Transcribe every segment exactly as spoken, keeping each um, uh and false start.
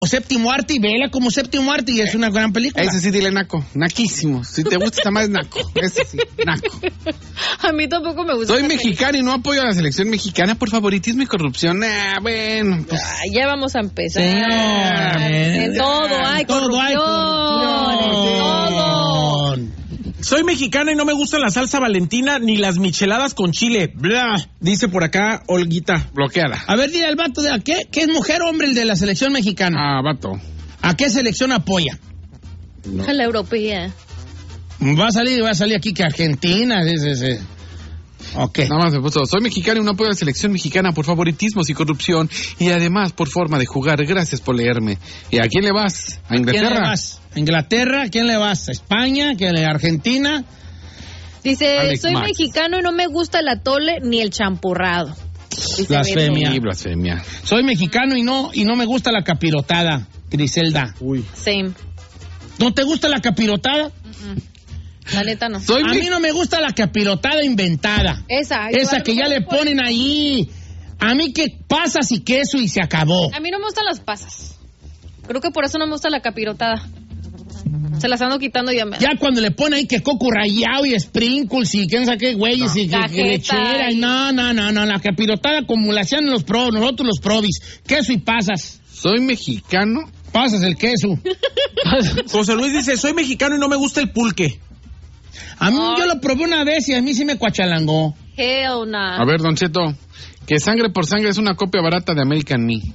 Séptimo Arte y vela como Séptimo Arte y es una gran película. Ese sí, dile naco, naquísimo. Si te gusta esta más naco, ese sí, naco. A mí tampoco me gusta. Soy mexicano y no apoyo a la selección mexicana por favoritismo y corrupción. Ah, bueno, pues. Ay, ya vamos a empezar. Sí, en todo hay todo corrupción. hay corrupción. En todo. Soy mexicana y no me gusta la salsa valentina ni las micheladas con chile. Blah, dice por acá Olguita. Bloqueada. A ver, dile al vato de a qué, ¿qué es mujer o hombre el de la selección mexicana? Ah, vato. ¿A qué selección apoya? No. A la europea. Va a salir, va a salir aquí que Argentina, sí, sí, sí. Ok. Nada más me puso, soy mexicano y no apoyo a la selección mexicana por favoritismos y corrupción y además por forma de jugar. Gracias por leerme. ¿Y a quién le vas? ¿A Inglaterra? ¿A quién le vas? ¿A Inglaterra? ¿A quién le vas? ¿A España? ¿A quién le- Argentina? Dice, Alex soy Max. mexicano y no me gusta el atole ni el champurrado. Dice Blasfemia. Sí, blasfemia. Soy mexicano y no, y no me gusta la capirotada, Griselda. Uy. Same. ¿No te gusta la capirotada? La neta no. Soy A me- mí no me gusta la capirotada inventada. Esa. Esa yo que ya algo le por- ponen ahí. A mí que pasas y queso y se acabó. A mí no me gustan las pasas. Creo que por eso no me gusta la capirotada. Se las ando quitando y ya me... Ya cuando le ponen ahí que coco rayado y sprinkles y quién sabe qué güeyes y que, que Cajeta lechera. y- Y no, no, no, no. La capirotada como la hacían los pro, nosotros los probis. Queso y pasas. Soy mexicano. Pasas el queso. José Luis dice, soy mexicano y no me gusta el pulque. A mí Ay. yo lo probé una vez y a mí sí me cuachalangó. Hell nah. A ver, Don Cheto, que Sangre por Sangre es una copia barata de American Me.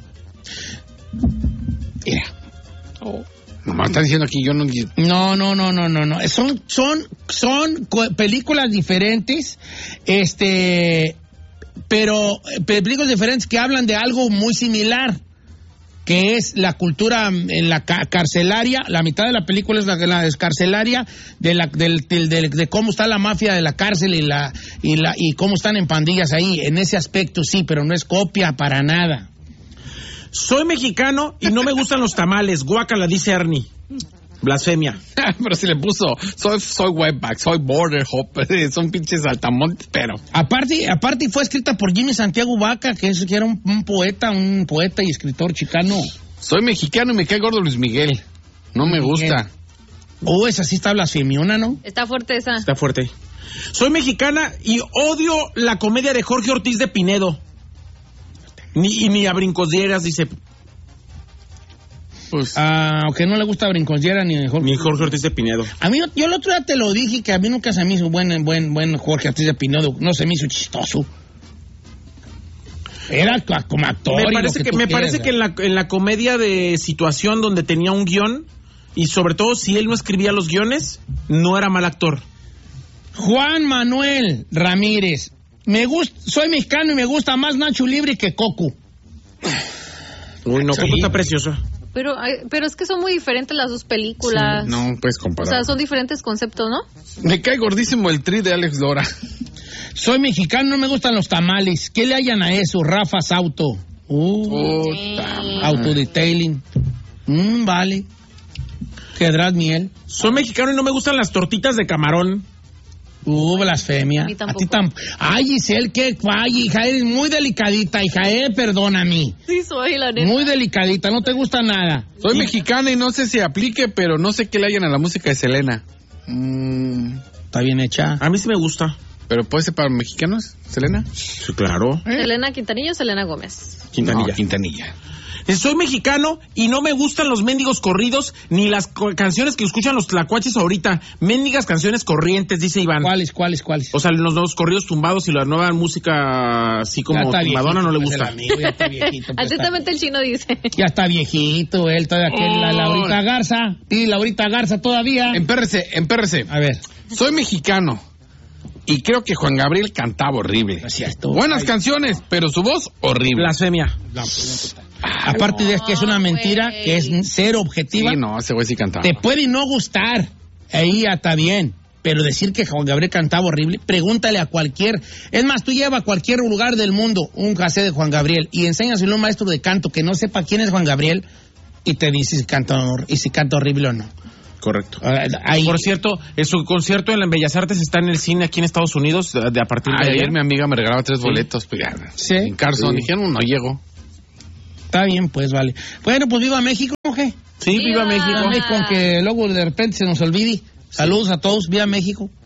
Mira. Nomás está diciendo aquí, yo no... No, no, no, no, no, no. Son, son, son co- películas diferentes, este, pero eh, películas diferentes que hablan de algo muy similar, que es la cultura mm, en la ca- carcelaria. La mitad de la película es la, la carcelaria de la, del, del- del- de cómo está la mafia de la cárcel y la, y la, y cómo están en pandillas ahí. En ese aspecto sí, pero no es copia para nada. Soy mexicano y no me gustan los tamales. Guácala, dice Ernie. Blasfemia. Pero si le puso, soy, soy whiteback, soy border hopper, son pinches saltamontes, pero... Aparte, aparte fue escrita por Jimmy Santiago Vaca, que, es, que era un, un poeta, un poeta y escritor chicano. Soy mexicano y me cae gordo Luis Miguel. No me gusta. Oh, esa sí está blasfemiona, ¿no? Está fuerte esa. Está fuerte. Soy mexicana y odio la comedia de Jorge Ortiz de Pinedo. Ni, y ni a brincosieras, dice. Pues, Ah, aunque no le gusta Brinconsiera ni Jorge. Ni Jorge Ortiz de Pinedo. A mí, yo el otro día te lo dije, que a mí nunca se me hizo buen, buen, buen Jorge Ortiz de Pinedo. No se me hizo chistoso. Era co- como actor. Me y lo parece que, tú me quieras, parece que en la, en la comedia de situación donde tenía un guión, y sobre todo si él no escribía los guiones, no era mal actor. Juan Manuel Ramírez. Me gusta, soy mexicano y me gusta más Nacho Libre que Coco. Uy, no, Sí. Coco está preciosa. Pero, ay, pero es que son muy diferentes las dos películas. no puedes O comparar. sea, son diferentes conceptos, ¿no? Me cae gordísimo el tri de Alex Lora. Soy mexicano, no me gustan los tamales. ¿Qué le hayan a eso? Rafa Auto. Uh, Puta. Autodetailing. Mm, vale. Quedarás miel. Soy mexicano y no me gustan las tortitas de camarón. Uh, blasfemia. A mí tampoco. ti tam- Ay, Giselle, qué ay, hija, eres muy delicadita, hija, eh, perdóname. Sí, soy la neta. Muy delicadita, no te gusta nada. Soy Y- mexicana y no sé si aplique, pero no sé qué le hayan a la música de Selena. Mm, Está bien hecha. A mí sí me gusta. ¿Pero puede ser para mexicanos, Selena? Sí, claro. Selena Quintanilla o Selena Gómez. Quintanilla. No, Quintanilla. Soy mexicano y no me gustan los mendigos corridos ni las co- canciones que escuchan los tlacuaches ahorita. Mendigas canciones corrientes, dice Iván. ¿Cuáles, cuáles, cuáles? O sea, los nuevos corridos tumbados y la nueva música así como Ya está tumbadona viejito, no le pues, gusta. el amigo, ya está viejito, pues, Atentamente el chino dice. está- ya está viejito, él todavía aquel, la Laurita Garza. Y Laurita Garza todavía. Empérrese, empérrese. A ver. Soy mexicano y creo que Juan Gabriel cantaba horrible. No es cierto. Buenas Ay. canciones, pero su voz horrible. Blasfemia. Aparte de que es una mentira, güey. que es cero objetiva, Sí, no, ese güey sí cantaba. te puede no gustar. Ahí ya está bien. Pero decir que Juan Gabriel cantaba horrible, pregúntale a cualquier... Es más, tú lleva a cualquier lugar del mundo un cassette de Juan Gabriel y enséñaselo a un maestro de canto que no sepa quién es Juan Gabriel y te dice si canta, hor- y si canta horrible o no. Correcto. Ah, ahí- Por cierto, eh, su concierto en la Bellas Artes está en el cine aquí en Estados Unidos de, de a partir de Ayer ayer. mi amiga me regalaba tres boletos. Pues, ya, Sí. en Carson. Sí. Dijeron, no llego. Está bien, pues vale. Bueno, pues viva México. ¿qué? Sí, viva, ¡Viva! México. Viva México, aunque luego de repente se nos olvide. Saludos a todos, viva México.